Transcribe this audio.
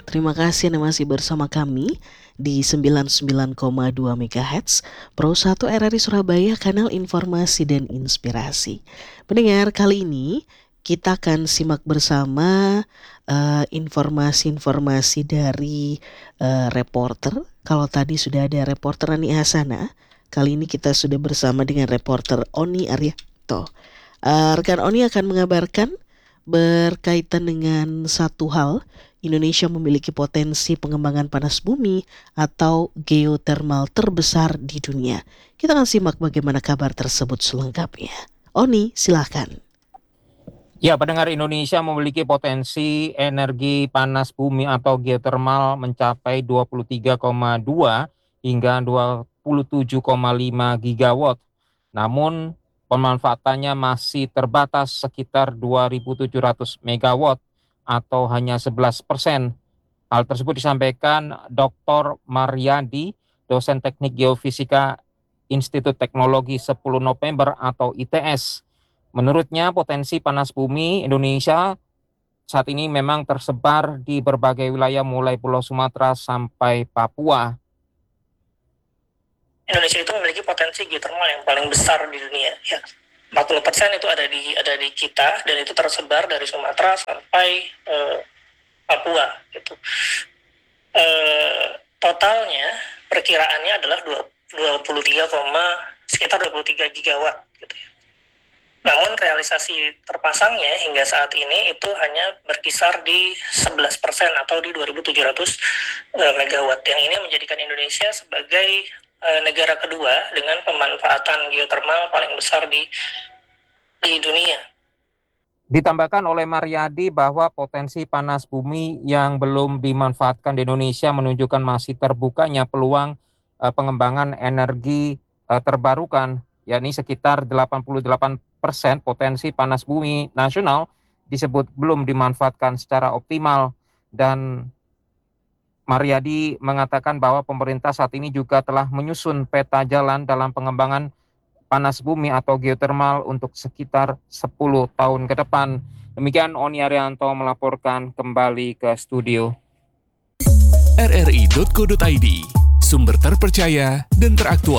Terima kasih Anda masih bersama kami di 99,2 MHz Pro 1 RRI Surabaya, kanal informasi dan inspirasi. Pendengar, kali ini kita akan simak bersama informasi-informasi dari reporter. Kalau tadi sudah ada reporter Rani Hasana, kali ini kita sudah bersama dengan reporter Oni Arianto. Rekan Oni akan mengabarkan berkaitan dengan satu hal. Indonesia memiliki potensi pengembangan panas bumi atau geotermal terbesar di dunia. Kita akan simak bagaimana kabar tersebut selengkapnya. Oni, silakan. Ya, pendengar, Indonesia memiliki potensi energi panas bumi atau geotermal mencapai 23,2 hingga 27,5 gigawatt. Namun, pemanfaatannya masih terbatas sekitar 2.700 megawatt atau hanya 11%. Hal tersebut disampaikan Dr. Mariadi, dosen teknik geofisika Institut Teknologi 10 November atau ITS. Menurutnya, potensi panas bumi Indonesia saat ini memang tersebar di berbagai wilayah mulai Pulau Sumatera sampai Papua. Indonesia itu memiliki potensi geotermal yang paling besar di dunia, ya. 40% itu ada di kita, dan itu tersebar dari Sumatera sampai Papua gitu. Totalnya perkiraannya adalah sekitar 23 gigawatt gitu ya. Namun realisasi terpasangnya hingga saat ini itu hanya berkisar di 11% atau di 2.700 megawatt. Yang ini menjadikan Indonesia sebagai negara kedua dengan pemanfaatan geotermal paling besar di dunia. Ditambahkan oleh Mariadi bahwa potensi panas bumi yang belum dimanfaatkan di Indonesia menunjukkan masih terbukanya peluang pengembangan energi terbarukan, yakni sekitar 88% potensi panas bumi nasional disebut belum dimanfaatkan secara optimal. Dan Mariadi mengatakan bahwa pemerintah saat ini juga telah menyusun peta jalan dalam pengembangan panas bumi atau geotermal untuk sekitar 10 tahun ke depan. Demikian Oni Arianto melaporkan kembali ke studio. rri.co.id, sumber terpercaya dan teraktual.